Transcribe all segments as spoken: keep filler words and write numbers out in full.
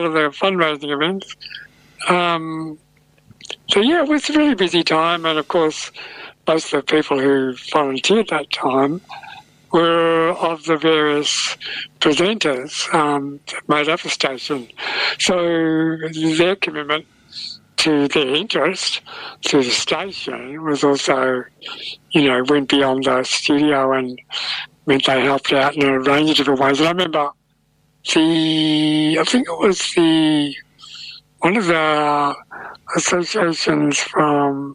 of the fundraising events. Um, so, yeah, it was a really busy time. And, of course, most of the people who volunteered that time were of the various presenters um, that made up the station. So their commitment to their interest to the station was also, you know, went beyond the studio and meant they helped out in a range of different ways. And I remember the, I think it was the, one of the associations from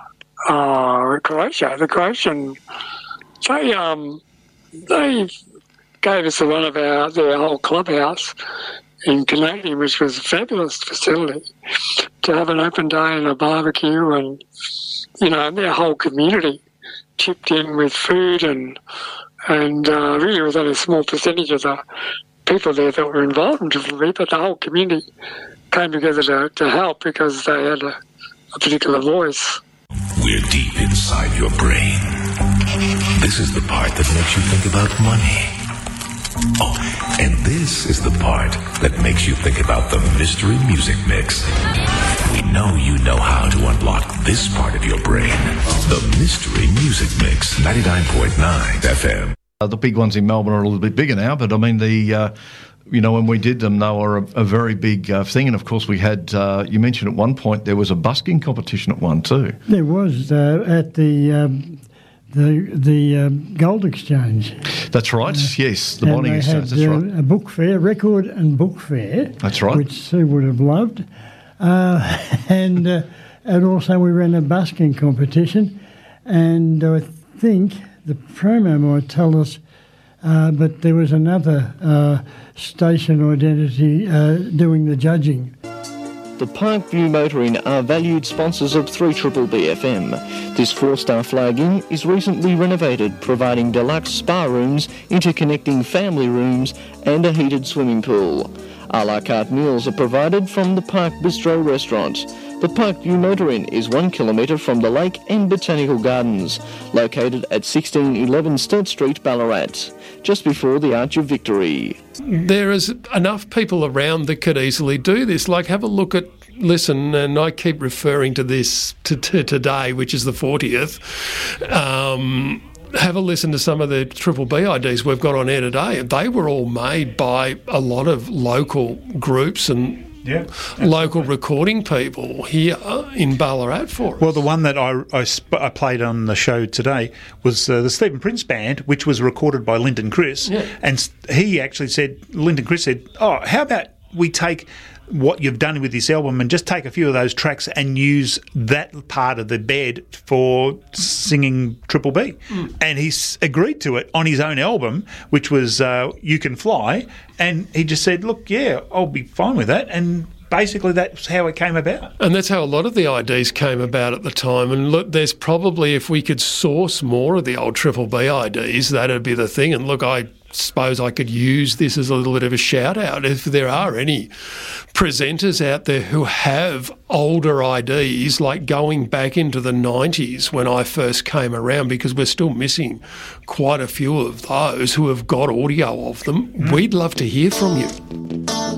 uh, Croatia, the Croatian, they, um, they gave us a run of our, their whole clubhouse in Canadian, which was a fabulous facility, to have an open day and a barbecue, and, you know, their whole community chipped in with food, and and uh, really it was only a small percentage of the people there that were involved in Triple B, but the whole community came together to, to help because they had a, a particular voice. We're deep inside your brain. This is the part that makes you think about money. Oh, and this is the part that makes you think about the Mystery Music Mix. We know you know how to unlock this part of your brain. The Mystery Music Mix, ninety-nine point nine F M. Uh, the big ones in Melbourne are a little bit bigger now, but I mean, the uh, you know, when we did them, they were a, a very big uh, thing. And of course, we had, uh, you mentioned at one point there was a busking competition at one too. There was uh, at the. Um The the um, Gold Exchange. That's right. Uh, yes, the Bonding Exchange. Had, that's uh, right. A book fair, record and book fair. That's right. Which Sue would have loved, uh, and uh, and also we ran a busking competition, and I think the promo might tell us, uh, but there was another uh, station identity uh, doing the judging. The Parkview Motoring are valued sponsors of three B B F M. This four-star flag inn is recently renovated, providing deluxe spa rooms, interconnecting family rooms and a heated swimming pool. A la carte meals are provided from the Park Bistro restaurant. The Parkview Motor Inn is one kilometre from the lake and botanical gardens, located at sixteen eleven Sturt Street, Ballarat, just before the Arch of Victory. There is enough people around that could easily do this. Like, have a look at, listen, and I keep referring to this to, to today, which is the fortieth. Um, have a listen to some of the Triple B I Ds we've got on air today. They were all made by a lot of local groups and Yeah, local recording people here in Ballarat for us. Well, the one that I, I, sp- I played on the show today was uh, the Stephen Prince Band, which was recorded by Lyndon Chris. Yeah. And he actually said, Lyndon Chris said, oh, how about we take what you've done with this album and just take a few of those tracks and use that part of the bed for singing Triple B. Mm. And he's agreed to it on his own album, which was uh, You Can Fly, and he just said, look, yeah, I'll be fine with that. And basically that's how it came about. And that's how a lot of the I Ds came about at the time. And look, there's probably, if we could source more of the old Triple B I Ds, that'd be the thing. And look, I suppose I could use this as a little bit of a shout out if there are any presenters out there who have older I Ds, like going back into the nineties when I first came around, because we're still missing quite a few of those who have got audio of them. Mm. We'd love to hear from you.